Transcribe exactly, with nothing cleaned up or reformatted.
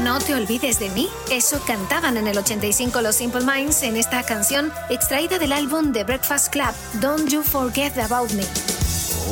No te olvides de mí. Eso cantaban en el ochenta y cinco los Simple Minds en esta canción extraída del álbum The Breakfast Club, Don't You Forget About Me.